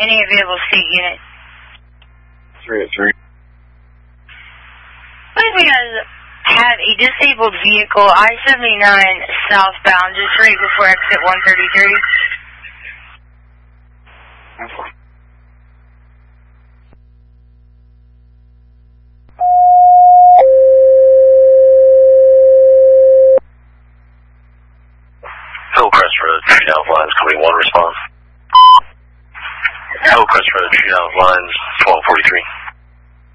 any available state unit. 303. Please, we guys have a disabled vehicle, I-79 southbound, just right before exit 133. Hillcrest Road, Tree Down Lines, Company 1 response. Hillcrest Road, Tree Down Lines, 1243.